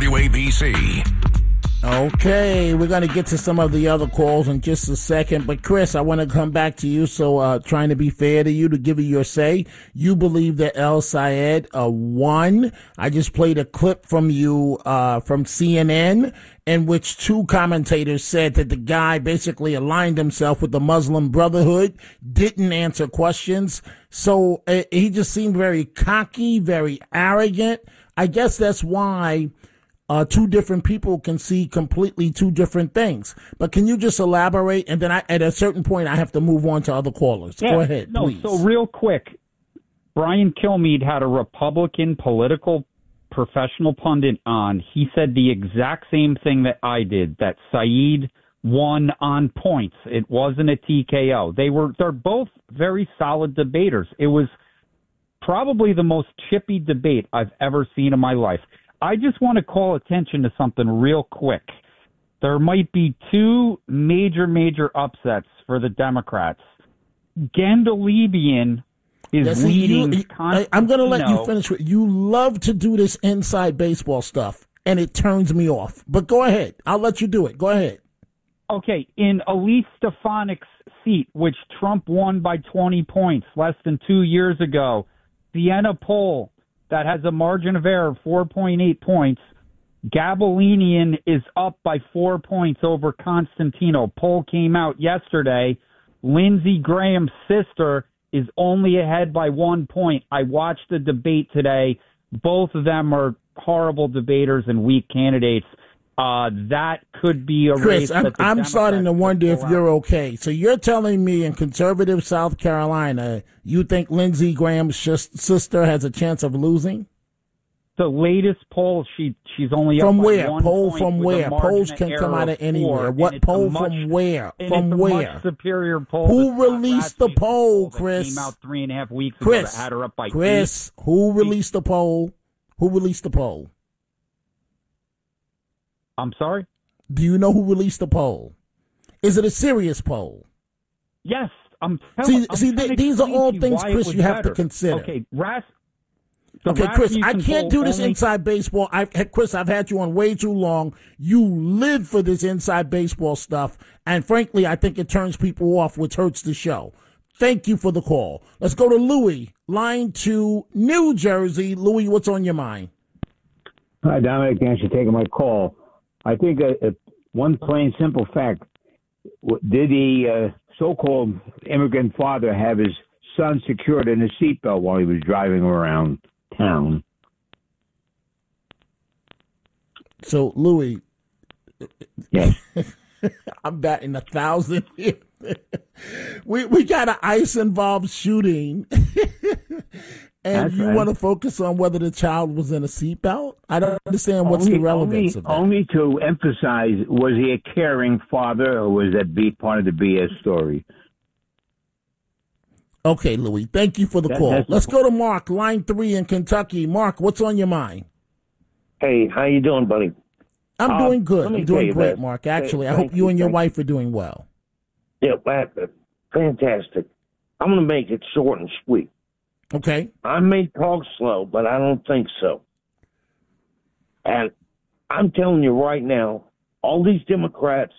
WABC. Okay, we're going to get to some of the other calls in just a second. But, Chris, I want to come back to you. So trying to be fair to you, to give you your say. You believe that El Sayed won. I just played a clip from you from CNN in which two commentators said that the guy basically aligned himself with the Muslim Brotherhood, didn't answer questions. So he just seemed very cocky, very arrogant. I guess that's why two different people can see completely two different things. But can you just elaborate? And then at a certain point, I have to move on to other callers. Yeah, go ahead, please. So real quick, Brian Kilmeade had a Republican political professional pundit on. He said the exact same thing that I did, that Saeed won on points. It wasn't a TKO. They're both very solid debaters. It was probably the most chippy debate I've ever seen in my life. I just want to call attention to something real quick. There might be two major upsets for the Democrats. Gandaliebian is leading. I'm going to let you finish. You love to do this inside baseball stuff, and it turns me off. But go ahead. I'll let you do it. Go ahead. Okay, in Elise Stefanik's seat, which Trump won by 20 points less than 2 years ago, Sienna poll that has a margin of error of 4.8 points. Gabelinian is up by 4 points over Constantino. Poll came out yesterday. Lindsey Graham's sister is only ahead by 1 point. I watched the debate today. Both of them are horrible debaters and weak candidates. That could be a Chris, race. I'm starting to wonder if you're okay. So you're telling me in conservative South Carolina, you think Lindsey Graham's sister has a chance of losing? The latest poll, she's only from up where? By 1 Poll point from where? Polls can come out of anywhere. What poll from where? From where? Much superior poll. Who released the poll, Chris? Came out 3.5 weeks ago that had her up by Chris, 8. Who released the poll? Who released the poll? I'm sorry? Do you know who released the poll? Is it a serious poll? Yes. These are all things, Chris, you have to consider. Okay, Chris, I can't do this inside baseball. Chris, I've had you on way too long. You live for this inside baseball stuff, and frankly, I think it turns people off, which hurts the show. Thank you for the call. Let's go to Louis, line 2, New Jersey. Louis, what's on your mind? Hi, Dominic. Thanks for taking my call. I think one plain simple fact, did the so-called immigrant father have his son secured in a seatbelt while he was driving around town? So, Louis, yes. I'm batting 1,000 here. We got an ICE-involved shooting. And you want to focus on whether the child was in a seatbelt? I don't understand what's the relevance of that. Only to emphasize, was he a caring father, or was that part of the BS story? Okay, Louis, thank you for the call. Let's go to Mark, line 3 in Kentucky. Mark, what's on your mind? Hey, how you doing, buddy? I'm doing good. I'm doing great, Mark. Actually, I hope you and your wife are doing well. Yeah, fantastic. I'm going to make it short and sweet. Okay. I may talk slow, but I don't think so. And I'm telling you right now, all these Democrats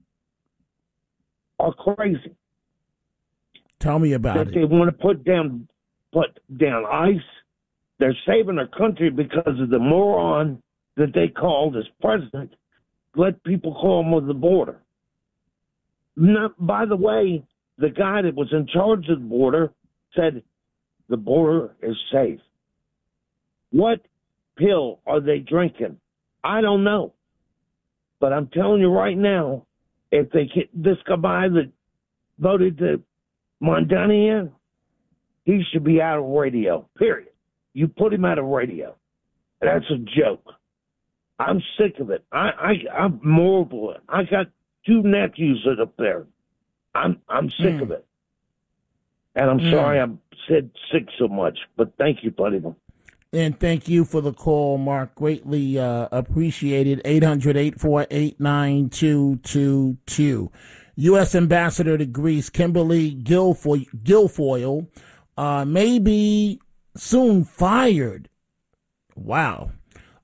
are crazy. Tell me about it. They want to put down ICE. They're saving their country because of the moron that they called as president. Let people call him with the border. Now, by the way, the guy that was in charge of the border said the border is safe. What pill are they drinking? I don't know. But I'm telling you right now, if they get this guy that voted to Mondani in, he should be out of radio, period. You put him out of radio. That's a joke. I'm sick of it. I'm mortal. I got 2 nephews that are up there. I'm sick of it. And I'm sorry I said sick so much, but thank you, buddy. And thank you for the call, Mark. Greatly appreciated. 800-848-9222. U.S. Ambassador to Greece, Kimberly Guilfoyle, may be soon fired. Wow.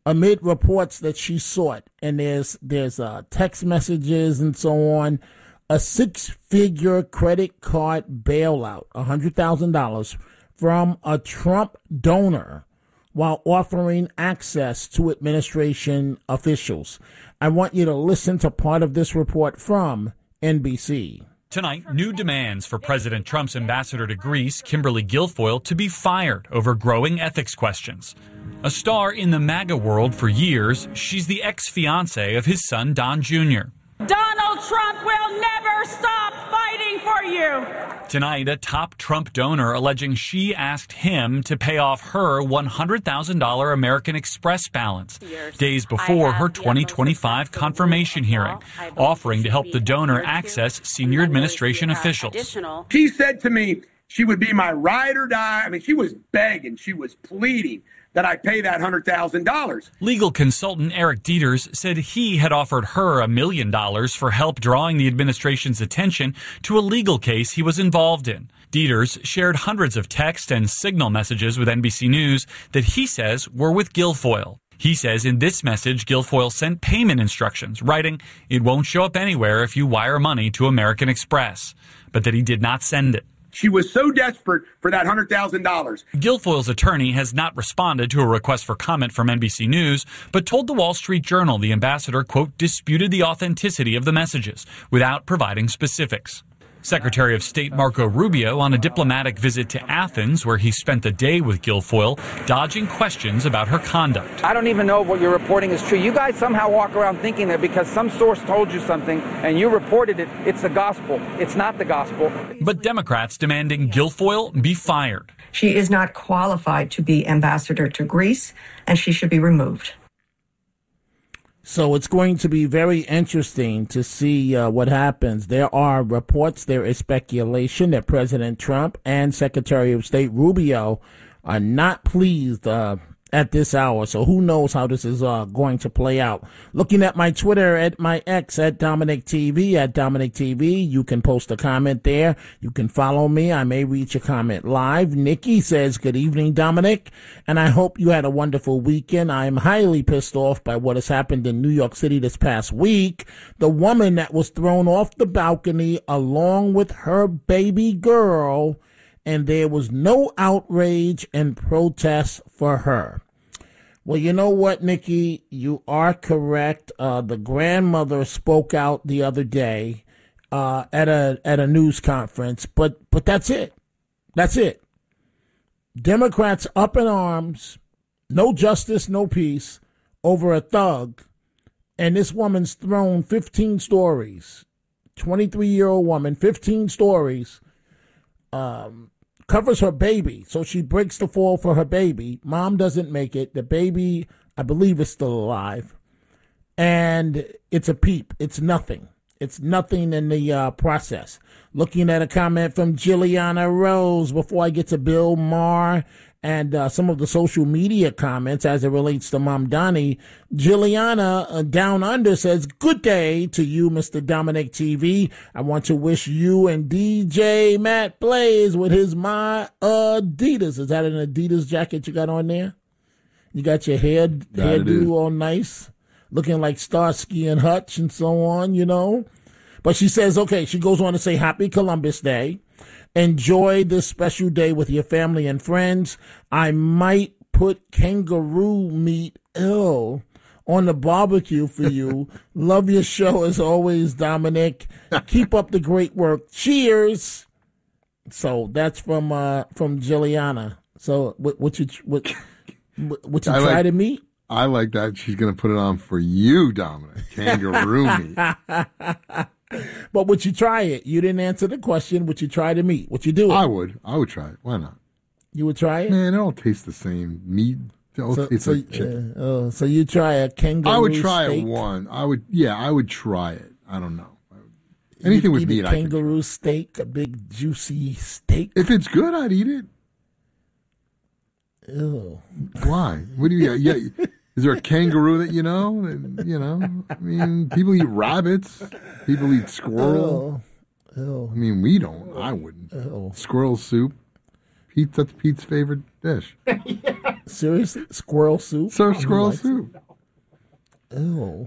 amid reports that she sought, and there's text messages and so on, a 6-figure credit card bailout, $100,000 from a Trump donor while offering access to administration officials. I want you to listen to part of this report from NBC. Tonight, new demands for President Trump's ambassador to Greece, Kimberly Guilfoyle, to be fired over growing ethics questions. A star in the MAGA world for years, she's the ex-fiancée of his son, Don Jr. Donald Trump will never stop fighting for you. Tonight, a top Trump donor alleging she asked him to pay off her $100,000 American Express balance days before her 2025 confirmation hearing, offering to help the donor access senior administration officials. She said to me she would be my ride or die. I mean, she was begging, she was pleading that I pay that $100,000. Legal consultant Eric Dieters said he had offered her $1 million for help drawing the administration's attention to a legal case he was involved in. Dieters shared hundreds of text and signal messages with NBC News that he says were with Guilfoyle. He says in this message, Guilfoyle sent payment instructions, writing, "It won't show up anywhere if you wire money to American Express," but that he did not send it. She was so desperate for that $100,000. Guilfoyle's attorney has not responded to a request for comment from NBC News, but told the Wall Street Journal the ambassador, quote, disputed the authenticity of the messages without providing specifics. Secretary of State Marco Rubio on a diplomatic visit to Athens, where he spent the day with Guilfoyle, dodging questions about her conduct. I don't even know if what you're reporting is true. You guys somehow walk around thinking that because some source told you something and you reported it, it's the gospel. It's not the gospel. But Democrats demanding Guilfoyle be fired. She is not qualified to be ambassador to Greece, and she should be removed. So it's going to be very interesting to see what happens. There are reports, there is speculation that President Trump and Secretary of State Rubio are not pleased at this hour. So who knows how this is going to play out. Looking at my Twitter, at my X, at Dominic TV, you can post a comment there. You can follow me. I may read your comment live. Nikki says, good evening, Dominic, and I hope you had a wonderful weekend. I am highly pissed off by what has happened in New York City this past week. The woman that was thrown off the balcony along with her baby girl, and there was no outrage and protest for her. Well, you know what, Nikki? You are correct. The grandmother spoke out the other day at a news conference, but that's it. That's it. Democrats up in arms, no justice, no peace, over a thug, and this woman's thrown 15 stories. 23-year-old woman, 15 stories. Covers her baby, so she breaks the fall for her baby. Mom doesn't make it. The baby, I believe, is still alive. And it's a peep. It's nothing. It's nothing in the process. Looking at a comment from Juliana Rose before I get to Bill Maher and some of the social media comments as it relates to Mamdani. Juliana Down Under says, good day to you, Mr. Dominic TV. I want to wish you and DJ Matt Blaze with his My Adidas. Is that an Adidas jacket you got on there? You got your hairdo all nice, looking like Starsky and Hutch and so on, you know. But she says, okay, she goes on to say Happy Columbus Day. Enjoy this special day with your family and friends. I might put kangaroo meat on the barbecue for you. Love your show as always, Dominic. Keep up the great work. Cheers. So that's from Juliana. So what you try to meet? I like that. She's going to put it on for you, Dominic. Kangaroo meat. But would you try it? You didn't answer the question. Would you try to meat? Would you do it? I would try it. Why not? You would try it? Man, it all tastes the same. Meat. Tastes like chicken. So you try a kangaroo I would try steak? it one. I would try it. I don't know. Anything with meat, I could. Kangaroo steak, a big juicy steak. If it's good, I'd eat it. Ew. Why? What do you? Yeah. Is there a kangaroo that you know? I mean, people eat rabbits. People eat squirrel. Ew. I mean, we don't. I wouldn't. Squirrel soup. That's Pete's favorite dish. Seriously? Squirrel soup? Serve squirrel soup. Ew.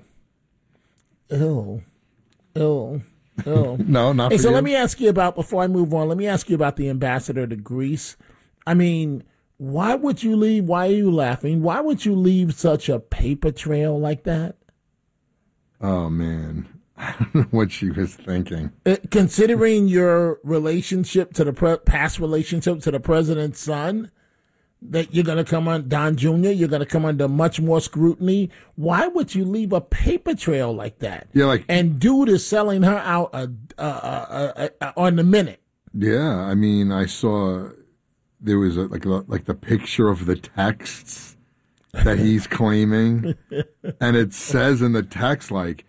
Ew. Ew. Ew. No, not Hey, for so you. let me ask you about, before I move on, let me ask you about the ambassador to Greece. I mean, why would you leave? Why are you laughing? Why would you leave such a paper trail like that? Oh, man. I don't know what she was thinking. Considering your relationship to the past relationship to the president's son, that you're going to come on, Don Jr., you're going to come under much more scrutiny. Why would you leave a paper trail like that? Yeah, like, and dude is selling her out on the minute. Yeah, I mean, I saw there was like the picture of the texts that he's claiming, and it says in the text, like,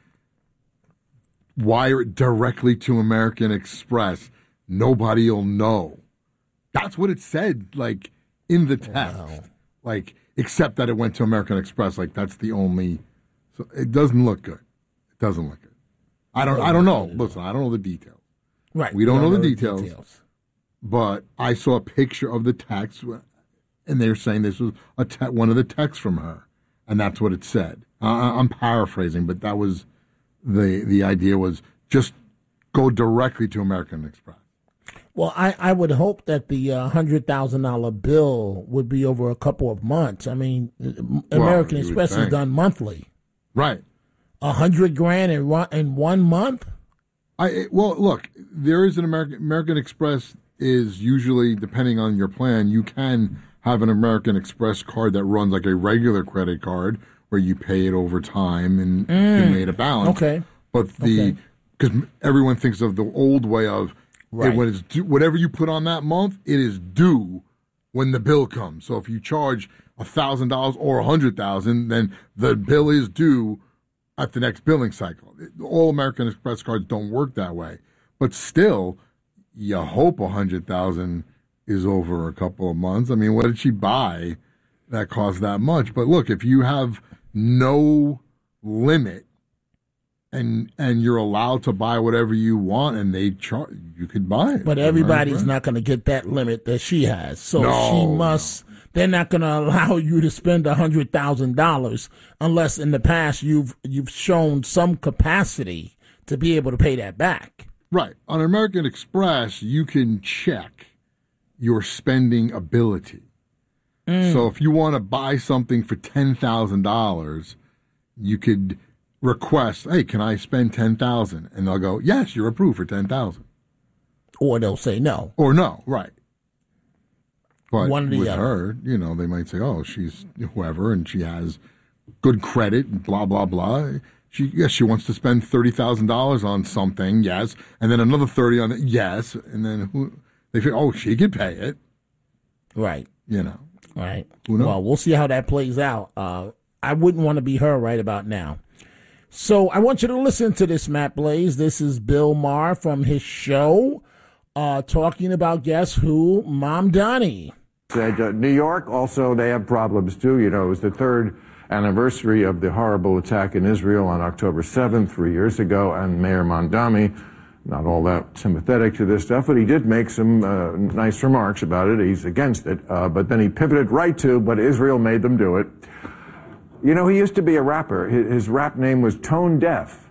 wire it directly to American Express. Nobody'll know. That's what it said, like, in the text. Wow. Like, except that it went to American Express. Like, that's the only. So it doesn't look good. It doesn't look good. I don't know. Listen, I don't know the details. Right. We don't know the details. But I saw a picture of the text, and they're saying this was one of the texts from her, and that's what it said. I'm paraphrasing, but that was the idea was just go directly to American Express. Well, I would hope that the $100,000 bill would be over a couple of months. I mean, American Express is done monthly. Right. $100,000 in 1 month? Well, look, there is an American Express is usually, depending on your plan, you can have an American Express card that runs like a regular credit card where you pay it over time and you made a balance. Okay. But because everyone thinks of the old way of when it's due, whatever you put on that month, it is due when the bill comes. So if you charge $1,000 or $100,000, then the bill is due at the next billing cycle. All American Express cards don't work that way, but still, you hope $100,000 is over a couple of months. I mean, what did she buy that cost that much? But look, if you have no limit and you're allowed to buy whatever you want, and they charge, you could buy it. But everybody's not going to get that limit that she has, so she must. They're not going to allow you to spend $100,000 unless in the past you've shown some capacity to be able to pay that back. Right. On American Express, you can check your spending ability. So if you want to buy something for $10,000, you could request, hey, can I spend $10,000? And they'll go, yes, you're approved for $10,000. Or they'll say no. Or no, right. But one or the with other. her, they might say, oh, she's whoever, and she has good credit, and blah, blah, blah. She wants to spend $30,000 on something, yes, and then another $30,000 on it, yes, and then they feel, oh, she could pay it. Right. Right. Who knows? Well, we'll see how that plays out. I wouldn't want to be her right about now. So I want you to listen to this, Matt Blaze. This is Bill Maher from his show talking about, guess who? Mamdani. New York, also, they have problems, too. It was the third anniversary of the horrible attack in Israel on October 7th, 3 years ago, and Mayor Mamdani, not all that sympathetic to this stuff, but he did make some nice remarks about it. He's against it, but then he pivoted right to, but Israel made them do it. He used to be a rapper. His rap name was Tone Deaf.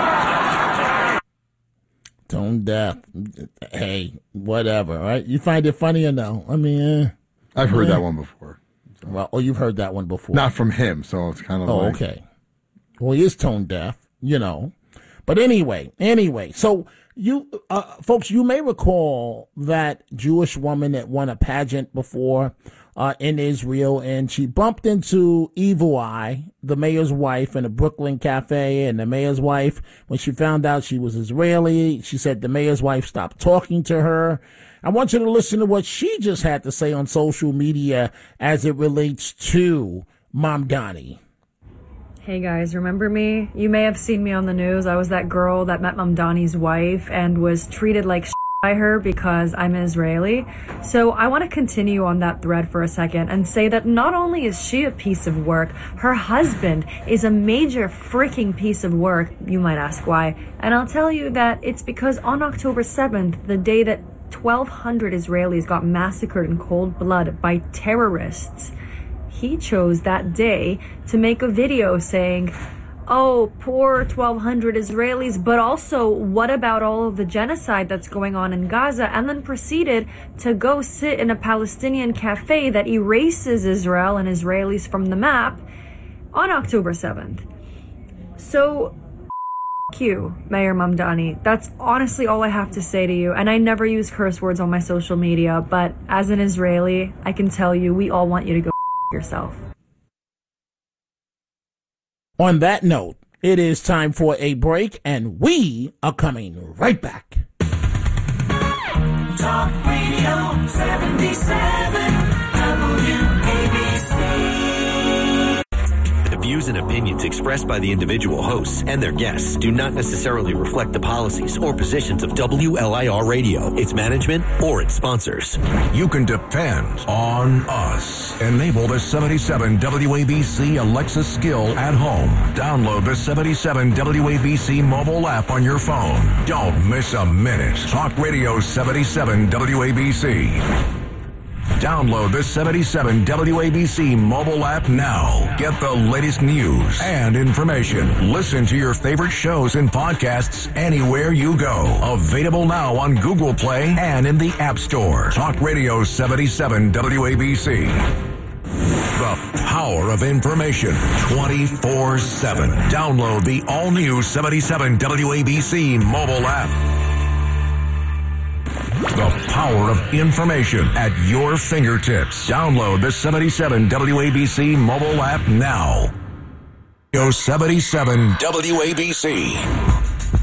Tone Deaf. Hey, whatever, right? You find it funny or no? I mean, I've heard that one before. So. Well, you've heard that one before. Not from him, so it's kind of like... okay. Well, he is tone deaf, But anyway, so you, folks, you may recall that Jewish woman that won a pageant before in Israel, and she bumped into Evil Eye, the mayor's wife, in a Brooklyn cafe, and the mayor's wife, when she found out she was Israeli, she said the mayor's wife stopped talking to her. I want you to listen to what she just had to say on social media as it relates to Mamdani. Hey guys, remember me? You may have seen me on the news. I was that girl that met Mamdani's wife and was treated like shit by her because I'm Israeli. So I want to continue on that thread for a second and say that not only is she a piece of work, her husband is a major freaking piece of work. You might ask why. And I'll tell you that it's because on October 7th, the day that 1,200 Israelis got massacred in cold blood by terrorists, he chose that day to make a video saying, oh, poor 1,200 Israelis, but also what about all of the genocide that's going on in Gaza? And then proceeded to go sit in a Palestinian cafe that erases Israel and Israelis from the map on October 7th. So, you, Mayor Mamdani. That's honestly all I have to say to you. And I never use curse words on my social media, but as an Israeli, I can tell you, we all want you to go yourself. On that note, it is time for a break, and we are coming right back. Talk Radio 77 WABC. The views and opinions expressed by the individual hosts and their guests do not necessarily reflect the policies or positions of WLIR Radio, its management, or its sponsors. You can depend on us. Enable the 77 WABC Alexa skill at home. Download the 77 WABC mobile app on your phone. Don't miss a minute. Talk Radio 77 WABC. Download the 77 WABC mobile app now. Get the latest news and information. Listen to your favorite shows and podcasts anywhere you go. Available now on Google Play and in the App Store. Talk Radio 77 WABC. The power of information 24/7. Download the all-new 77 WABC mobile app. The power of information at your fingertips. Download the 77 WABC mobile app now. Go 77 WABC.